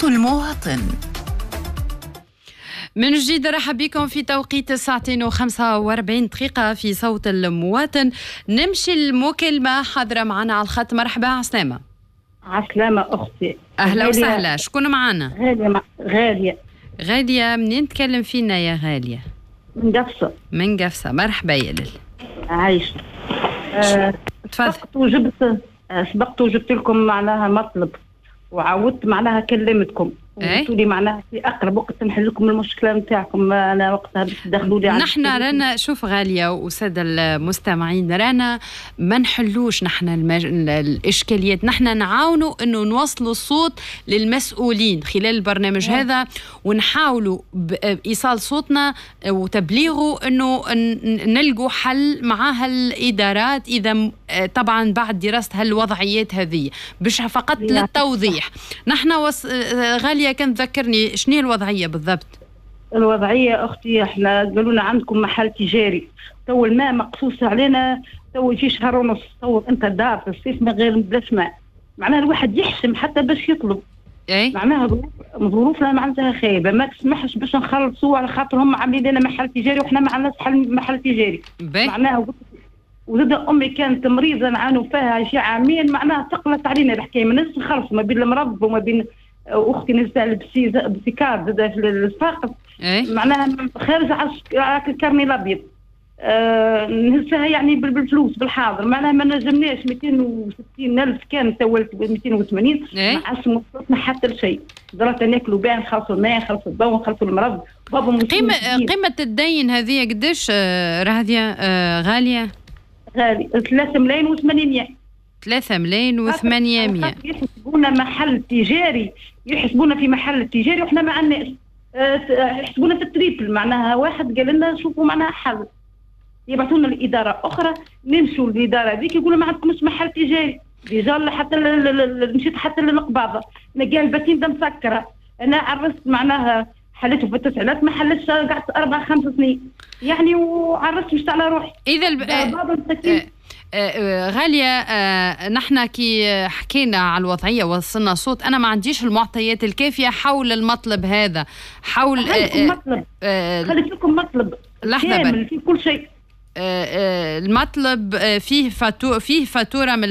صوت المواطن. من جديد رحب بكم في توقيت 2:45 في صوت المواطن. نمشي المكالمة حاضرة معنا على الخط. مرحبا عسلامة. عسلامة أختي. أهلا وسهلا. شكون معنا؟ غالية. غالية منين تكلم فينا يا غالية؟ من قفصة. من قفصة. مرحبا يا ليل. عايش. تفضل. سبقت وجبت لكم معناها مطلب وعودت معناها كلمتكم وقلتوا لي معناها في اقرب وقت نحل لكم المشكله نتاعكم. انا وقتها باش تدخلوا لي نحن رانا شوف غاليه وساده المستمعين، رانا ما نحلوش نحن الاشكاليات، نحن نعاونوا انه نوصلوا الصوت للمسؤولين خلال البرنامج هذا، ونحاولوا بايصال صوتنا وتبليغه انه نلقوا حل معها الادارات، اذا طبعا بعد دراسه هالوضعيات هذه باش فقط للتوضيح. نحن غالية كانت تذكرني شنو هي الوضعية بالضبط؟ الوضعية أختي احنا قالوا لنا عندكم محل تجاري، تو الماء مقصوص علينا، تو يجي شهر ونص، تصور أنت دار في الصيف من غير بلاش ماء، معناها الواحد يحشم حتى باش يطلب. معناها ظروفنا معناتها خايبة، ما تسمحش باش نخلصوا على خاطر هم عاملين لنا محل تجاري وإحنا ما عندناش محل تجاري. معناها وزاد أمي كانت مريضة نعانوا فيها شي عامين، معناها ثقلت علينا الحكاية، ما نجمش نخلص ما بين المرض وما بين اختي نزل بسيكار زاد في الفاقد. معناها خارج على الكرني الابيض. نهزها يعني بالفلوس بالحاضر، معناها ما نجمناش 260,000 كان سوالت 280 ما عادش وصلتنا حتى لشيء. درت ناكلوا بها نخلصوا الماء نخلصوا الضوء نخلصوا المرض. بابا قيمة الدين هذه قداش راهي غالية؟ غالي 3,800,000. 3,800,000. يحسبونا محل تجاري، يحسبونا في محل تجاري واحنا ما عندناش، يحسبونا في التريبل. معناها واحد قال لنا شوفوا معناها حل، يبعثونا لإدارة أخرى، نمشوا للإدارة ذيك يقولوا ما عندكمش محل تجاري. ديجا حتى مشيت حتى للقباضة، نلقى الباتين ده مسكرة. أنا عرست معناها حلته في التسعينات ما حلتش، قعدت 4-5 سنين يعني، وعرست مش على روحي. إذا غالية نحن كي حكينا على الوضعية وصلنا صوت، أنا ما عنديش المعطيات الكافية حول المطلب هذا، حول مطلب خليت لكم مطلب كامل في كل شيء. المطلب فيه فاتورة من